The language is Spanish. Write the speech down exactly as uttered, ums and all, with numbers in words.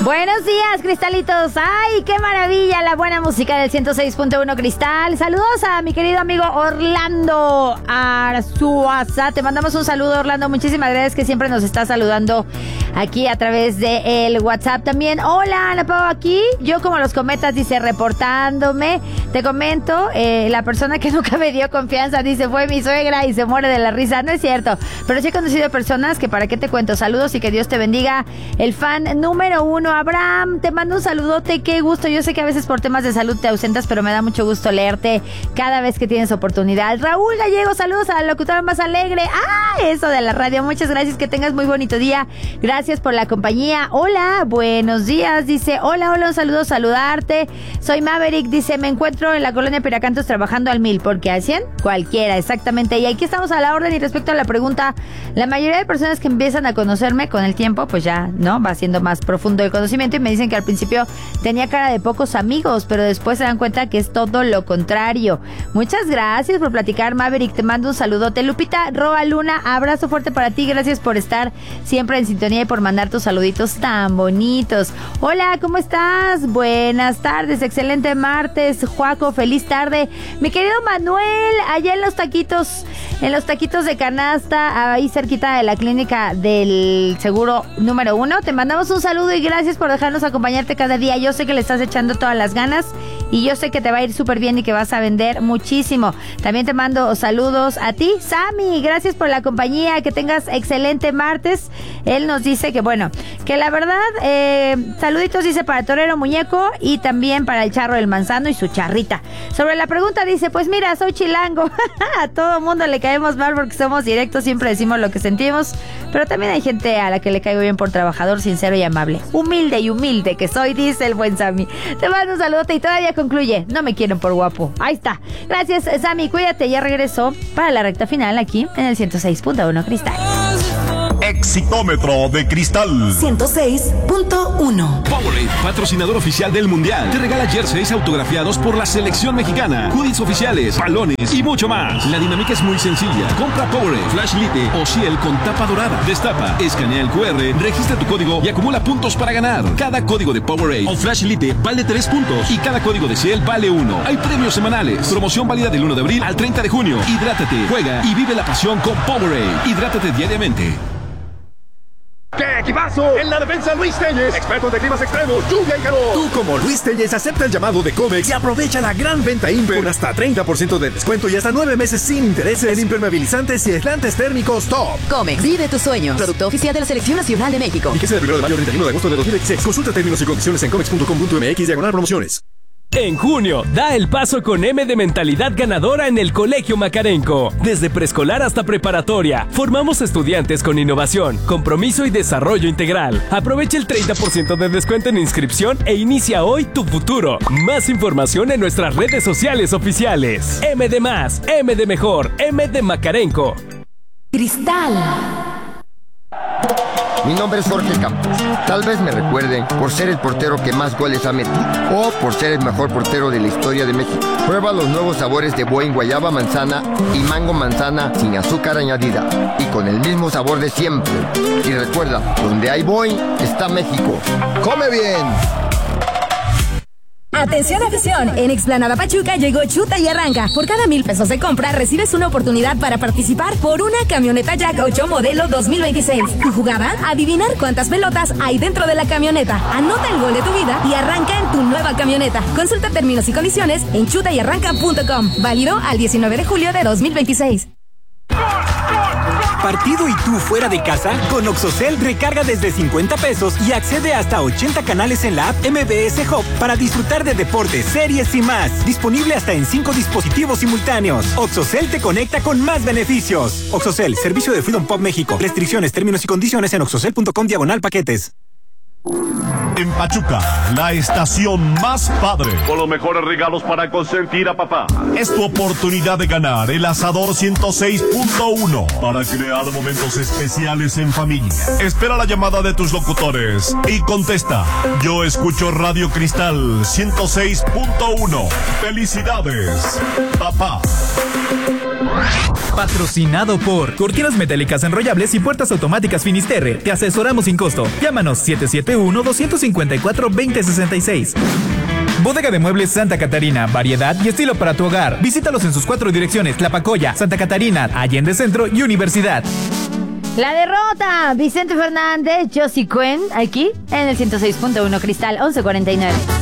Buenos días, cristalitos. ¡Ay, qué maravilla! La buena música del ciento seis punto uno Cristal. Saludos a mi querido amigo Orlando Arzuaza. Te mandamos un saludo, Orlando. Muchísimas gracias, que siempre nos está saludando aquí a través de el WhatsApp. También, hola, Ana Pau, aquí. Yo como los cometas, dice, reportándome. Te comento, eh, la persona que nunca me dio confianza, dice, fue mi suegra y se muere de la risa. No es cierto, pero sí he conocido personas que, ¿para qué te cuento? Saludos y que Dios te bendiga. El fan número uno, Abraham, te mando un saludote, qué gusto. Yo sé que a veces por temas de salud te ausentas, pero me da mucho gusto leerte cada vez que tienes oportunidad. Raúl Gallego, saludos a la locutora más alegre. ¡Ah! Eso de la radio. Muchas gracias, que tengas muy bonito día. Gracias por la compañía. Hola, buenos días. Dice, hola, hola, un saludo, saludarte. Soy Maverick, dice, me encuentro en la colonia Piracantos trabajando al mil, porque a cien, cualquiera, exactamente. Y aquí estamos a la orden. Y respecto a la pregunta, la mayoría de personas que empiezan a conocerme con el tiempo, pues ya, ¿no? Va siendo más profundo el conocimiento y me dicen que al principio tenía cara de pocos amigos, pero después se dan cuenta que es todo lo contrario. Muchas gracias por platicar, Maverick, te mando un saludote. Lupita Roa Luna, abrazo fuerte para ti, gracias por estar siempre en sintonía y por mandar tus saluditos tan bonitos. Hola, ¿cómo estás? Buenas tardes, excelente martes, Juaco, feliz tarde. Mi querido Manuel, allá en los taquitos, en los taquitos de canasta, ahí cerquita de la clínica del seguro número uno, te mandamos un saludo y gracias por dejarnos acompañarte cada día. Yo sé que le estás echando todas las ganas y yo sé que te va a ir súper bien y que vas a vender muchísimo. También te mando saludos a ti, Sammy, gracias por la compañía, que tengas excelente martes. Él nos dice que bueno, que la verdad, eh, saluditos dice para Torero Muñeco y también para el Charro del Manzano y su charrita. Sobre la pregunta dice, pues mira, soy chilango. A todo mundo le caemos mal porque somos directos, siempre decimos lo que sentimos, pero también hay gente a la que le caigo bien por trabajador, sincero y amable. Humilde y humilde que soy, dice el buen Sammy. Te mando un saludote y todavía concluye, no me quieren por guapo. Ahí está. Gracias, Sammy, cuídate, ya regresó para la recta final aquí en el ciento seis punto uno Cristal. Exitómetro de Cristal ciento seis punto uno. Powerade, patrocinador oficial del Mundial, te regala jerseys autografiados por la selección mexicana, hoodies oficiales, balones y mucho más. La dinámica es muy sencilla. Compra Powerade, Flash Lite o Ciel con tapa dorada. Destapa, escanea el cu erre, registra tu código y acumula puntos para ganar. Cada código de Powerade o Flash Lite vale tres puntos y cada código de Ciel vale uno. Hay premios semanales. Promoción válida del uno de abril al treinta de junio. Hidrátate, juega y vive la pasión con Powerade. Hidrátate diariamente. ¡Qué equipazo! En la defensa, Luis Telles, experto de climas extremos, lluvia y calor. Tú, como Luis Telles, acepta el llamado de Comex y aprovecha la gran venta Imper con hasta treinta por ciento de descuento y hasta nueve meses sin intereses en impermeabilizantes y aislantes térmicos top. Comex, vive tus sueños. Producto oficial de la Selección Nacional de México. Fíjese del primero de mayo al treinta y uno de agosto de dos mil veintiséis. Consulta términos y condiciones en comex punto com punto m x diagonal promociones. En junio, da el paso con M de mentalidad ganadora en el Colegio Macarenco. Desde preescolar hasta preparatoria, formamos estudiantes con innovación, compromiso y desarrollo integral. Aprovecha el treinta por ciento de descuento en inscripción e inicia hoy tu futuro. Más información en nuestras redes sociales oficiales. M de más, M de mejor, M de Macarenco. Cristal. Mi nombre es Jorge Campos. Tal vez me recuerden por ser el portero que más goles ha metido o por ser el mejor portero de la historia de México. Prueba los nuevos sabores de Boing guayaba manzana y mango manzana sin azúcar añadida y con el mismo sabor de siempre. Y recuerda, donde hay Boing está México. ¡Come bien! Atención afición, en Explanada Pachuca llegó Chuta y Arranca. Por cada mil pesos de compra recibes una oportunidad para participar por una camioneta Jack ocho modelo dos mil veintiséis. Tu jugada, adivinar cuántas pelotas hay dentro de la camioneta. Anota el gol de tu vida y arranca en tu nueva camioneta. Consulta términos y condiciones en chuta y arranca punto com. Válido al diecinueve de julio de dos mil veintiséis. ¿Partido y tú fuera de casa? Con Oxocel recarga desde cincuenta pesos y accede hasta ochenta canales en la app M B S Hub para disfrutar de deportes, series y más. Disponible hasta en cinco dispositivos simultáneos. Oxocel te conecta con más beneficios. Oxocel, servicio de Freedom Pop México. Restricciones, términos y condiciones en oxocel punto com diagonal paquetes. En Pachuca, la estación más padre, con los mejores regalos para consentir a papá. Es tu oportunidad de ganar el Asador ciento seis punto uno para crear momentos especiales en familia. Espera la llamada de tus locutores y contesta: yo escucho Radio Cristal ciento seis punto uno. Felicidades, papá. Patrocinado por Cortinas Metálicas Enrollables y Puertas Automáticas Finisterre. Te asesoramos sin costo. Llámanos siete siete uno, dos cinco cuatro, dos cero seis seis. Bodega de Muebles Santa Catarina, variedad y estilo para tu hogar. Visítalos en sus cuatro direcciones: Tlapacoya, Santa Catarina, Allende Centro y Universidad. La derrota, Vicente Fernández, Josie Cuen, aquí en el ciento seis punto uno Cristal, once cuarenta y nueve.